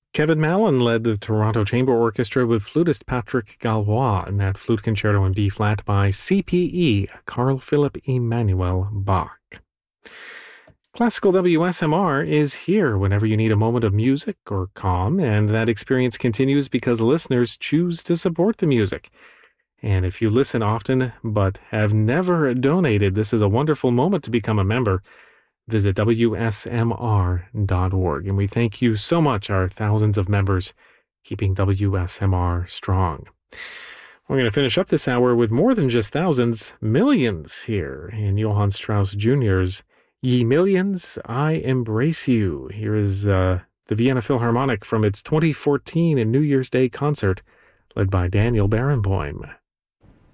Kevin Mallon led the Toronto Chamber Orchestra with flutist Patrick Gallois in that flute concerto in B flat by CPE, Carl Philipp Emanuel Bach. Classical WSMR is here whenever you need a moment of music or calm, and that experience continues because listeners choose to support the music. And if you listen often but have never donated, this is a wonderful moment to become a member. Visit WSMR.org. And we thank you so much, our thousands of members, keeping WSMR strong. We're going to finish up this hour with more than just thousands, millions here in Johann Strauss Jr.'s Ye Millions, I Embrace You. Here is the Vienna Philharmonic from its 2014 New Year's Day concert, led by Daniel Barenboim.